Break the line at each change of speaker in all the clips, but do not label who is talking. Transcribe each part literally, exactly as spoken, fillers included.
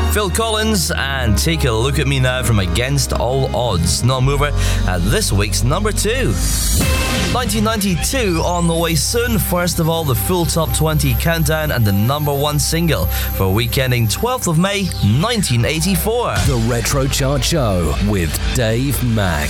Phil Collins and Take a Look at Me Now from Against All Odds. Non-mover at this week's number two. nineteen ninety-two on the way soon. First of all, the full top twenty countdown and the number one single for week ending twelfth of May, nineteen eighty-four.
The Retro Chart Show with Dave Mack.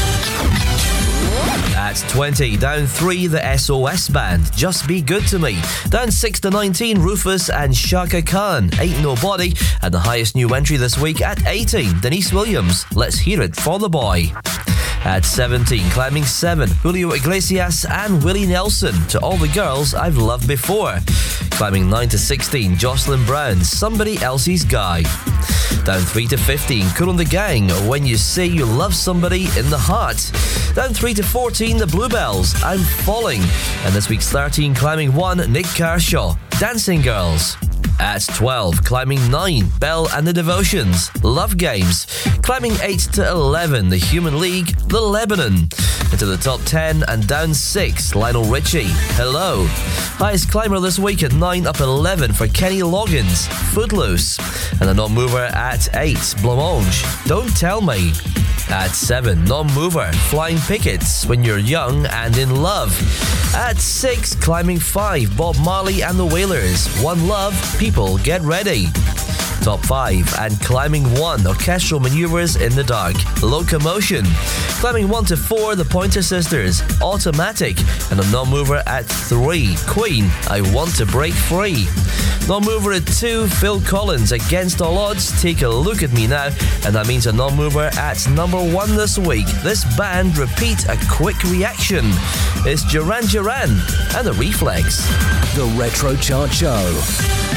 At twenty, down three, the S O S Band, Just Be Good to Me. Down six to nineteen, Rufus and Shaka Khan, Ain't Nobody. And the highest new entry this week at eighteen, Denise Williams, Let's Hear It for the Boy. At seventeen, climbing seven, Julio Iglesias and Willie Nelson, To All the Girls I've Loved Before. Climbing nine to sixteen, Jocelyn Brown, Somebody Else's Guy. Down three to fifteen, Kool and the Gang, When You Say You Love Somebody in the Heart. Down three to fourteen, the Bluebells, I'm Falling. And this week's thirteen, climbing one, Nick Kershaw, Dancing Girls. At twelve, climbing nine, Belle and the Devotions, Love Games. Climbing eight to eleven, The Human League, The Lebanon. Into the top ten and down six, Lionel Richie, Hello. Highest climber this week at nine, up eleven for Kenny Loggins, Footloose. And the non-mover at eight, Blancmange, Don't Tell Me. At seven, non-mover, Flying Pickets, When You're Young and in Love. At six, climbing five, Bob Marley and the Wailers, One Love, People Get Ready. Top five, and climbing one, Orchestral Maneuvers in the Dark, Locomotion. Climbing one to four, the Pointer Sisters, Automatic. And a non-mover at three, Queen, I Want to Break Free. Non-mover at two, Phil Collins, Against All Odds, Take a Look at Me Now. And that means a non-mover at number one this week. This band repeat a quick reaction. It's Duran Duran and the Reflex.
The Retro Chart Show.